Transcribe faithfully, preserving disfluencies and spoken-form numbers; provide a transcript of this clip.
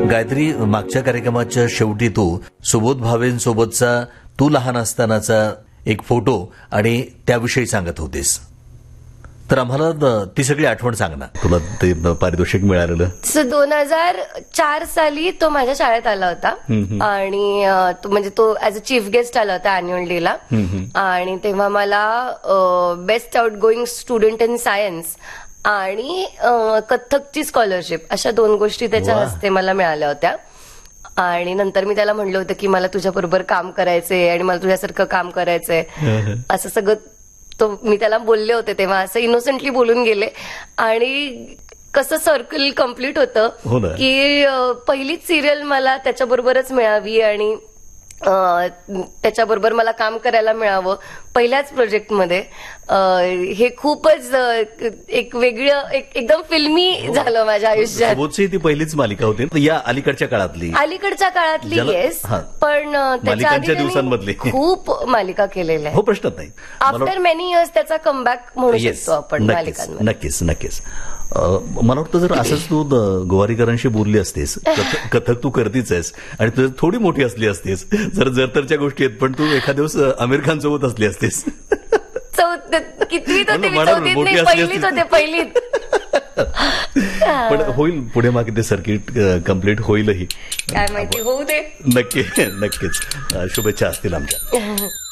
गायत्री, मागच्या कार्यक्रमाच्या शेवटी तू सुबोध भावेंसोबतचा तू लहान असतानाचा एक फोटो आणि त्याविषयी सांगत होतीस, तर आम्हाला ती सगळी आठवण सांग ना. तुला ते पारितोषिक मिळालेलं दोन हजार चार साली तो माझ्या शाळेत आला होता आणि तो म्हणजे तो ऍज अ चीफ गेस्ट आला होता अॅन्युअल डे ला. आणि तेव्हा मला best out going student in science आणि कथ्थकची स्कॉलरशिप अशा दोन गोष्टी त्याच्या हस्ते मला मिळाल्या होत्या. आणि नंतर मी त्याला म्हणलं होतं की मला तुझ्याबरोबर काम करायचंय आणि मला तुझ्यासारखं काम करायचंय असं सगळं तो मी त्याला बोलले होते. तेव्हा असं इनोसेंटली बोलून गेले आणि कसं सर्कल कम्प्लीट होतं की पहिलीच सिरियल मला त्याच्याबरोबरच मिळावी आणि त्याच्याबरोबर मला काम करायला मिळावं पहिल्याच प्रोजेक्टमध्ये. हे खूपच एक वेगळं एक एकदम फिल्मी झालं माझ्या आयुष्यात. ती पहिलीच मालिका होती या अलीकडच्या काळातली अलीकडच्या काळातली येस, पण त्याच्या आधी खूप मालिका केलेल्या हो प्रश्नच नाही. आफ्टर मेनी इयर्स त्याचा कमबॅक म्हणू शकतो आपण मालिकांमध्ये. नक्कीच नक्कीच. मला वाटतं जर असंच तू गोवारीकरांशी बोलली असतेस, कथक तू करतीच आहेस आणि तुझी थोडी मोठी असली असतेस, जर जरतरच्या गोष्टी आहेत, पण तू एखाद्या दिवस आमिर खान सोबत असली असतेस. कितवीत होते, चौथीत नाही पहिलीत होते, पहिलीत. पण होईल पुढे मागे ते सर्किट कम्प्लीट होईलही, काय माहिती, होऊ दे. नक्की नक्कीच. शुभेच्छा असतील आमच्या.